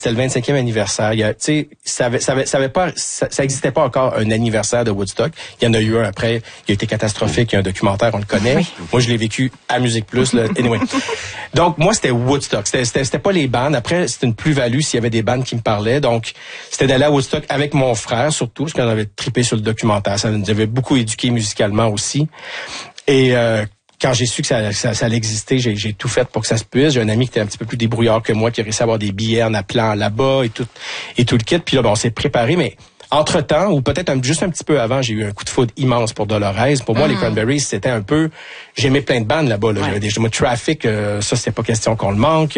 C'était le 25e anniversaire. Tu sais, ça existait pas encore un anniversaire de Woodstock. Il y en a eu un après. Il a été catastrophique. Il y a un documentaire, on le connaît. Oui. Moi, je l'ai vécu à Musique Plus, là. Anyway. Donc, moi, c'était Woodstock. C'était pas les bandes. Après, c'était une plus-value s'il y avait des bandes qui me parlaient. Donc, c'était d'aller à Woodstock avec mon frère, surtout, parce qu'on avait trippé sur le documentaire. Ça nous avait beaucoup éduqué musicalement aussi. Et, quand j'ai su que ça allait exister, j'ai tout fait pour que ça se puisse. J'ai un ami qui était un petit peu plus débrouillard que moi, qui a réussi à avoir des billets en appelant là-bas et tout le kit. Puis là, on s'est préparé, mais entre-temps, ou peut-être juste un petit peu avant, j'ai eu un coup de foudre immense pour Dolores. Pour moi, les Cranberries, c'était un peu... J'aimais plein de bandes là-bas. Là. Ouais. J'avais Traffic, ça, c'était pas question qu'on le manque.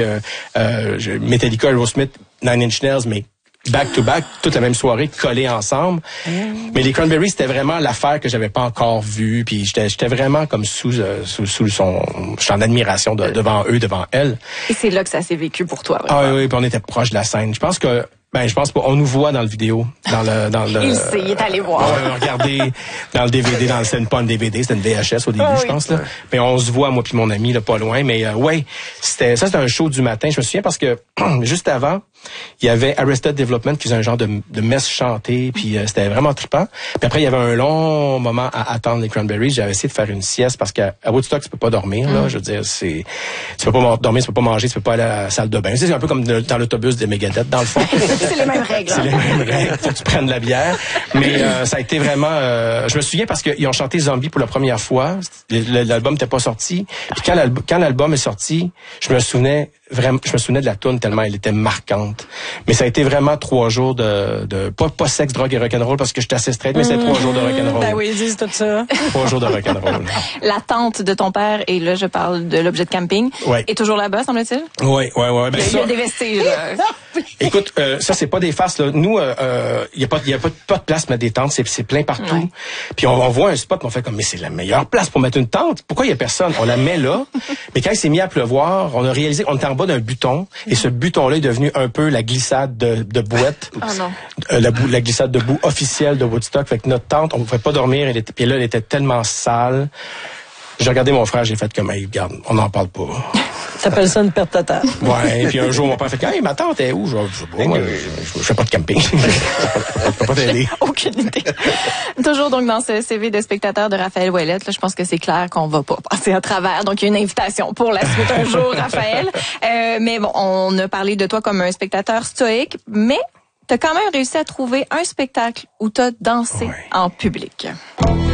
Metallica, Aerosmith, Nine Inch Nails, mais back-to-back, toute la même soirée, collés ensemble. Mais les Cranberries, c'était vraiment l'affaire que j'avais pas encore vue. Puis j'étais vraiment comme sous son... J'étais en admiration devant eux, devant elle. Et c'est là que ça s'est vécu pour toi, vraiment. Ah oui, puis on était proche de la scène. Je pense pas. On nous voit dans le vidéo, dans le. Il sait, il est allé voir. Regardez dans le DVD, c'était pas un DVD, c'était une VHS au début, je pense là. Mais on se voit moi puis mon ami là pas loin. Mais c'était un show du matin. Je me souviens parce que juste avant, il y avait Arrested Development qui faisait un genre de messe chantée, puis c'était vraiment trippant. Puis après il y avait un long moment à attendre les Cranberries. J'avais essayé de faire une sieste parce qu'à Woodstock tu peux pas dormir là. Je veux dire tu peux pas dormir, tu peux pas manger, tu peux pas aller à la salle de bain. C'est un peu comme dans l'autobus de Megadeth dans le fond. C'est les mêmes règles. C'est les mêmes règles. Faut que tu prennes de la bière. Mais ça a été vraiment... je me souviens parce qu'ils ont chanté Zombie pour la première fois. L'album n'était pas sorti. Puis quand l'album est sorti, je me souvenais de la toune tellement elle était marquante. Mais ça a été vraiment 3 jours de pas sexe, drogue et rock'n'roll parce que j'étais assez straight, mais c'est 3 jours de rock'n'roll. Ben oui, ils disent tout ça. 3 jours de rock'n'roll. La tante de ton père, et là je parle de l'objet de camping, est toujours là-bas, semble-t-il? Oui. Ben, il y a des vestiges. Écoute, ça c'est pas des faces là. Nous, il y a pas de place pour mettre des tentes, c'est plein partout. Ouais. Puis on voit un spot, on fait comme mais c'est la meilleure place pour mettre une tente. Pourquoi il y a personne? On la met là. Mais quand il s'est mis à pleuvoir, on a réalisé qu'on était en bas d'un buton et ce buton-là est devenu un peu la glissade de bouette. Oh non. La glissade de boue officielle de Woodstock. Fait que notre tente, on pouvait pas dormir. Puis là, elle était tellement sale. J'ai regardé mon frère, j'ai fait comme hey, regarde, on n'en parle pas. Ça s'appelle ça une perte totale. Ouais, puis un jour, mon père fait hey, ma tante est où? Je sais pas, moi, je fais pas de camping. Je peux pas t'aider. Aucune idée. Toujours donc dans ce CV de spectateur de Raphaël Ouellette, là, je pense que c'est clair qu'on va pas passer à travers. Donc, il y a une invitation pour la suite un jour, Raphaël. Mais bon, on a parlé de toi comme un spectateur stoïque, mais t'as quand même réussi à trouver un spectacle où t'as dansé en public.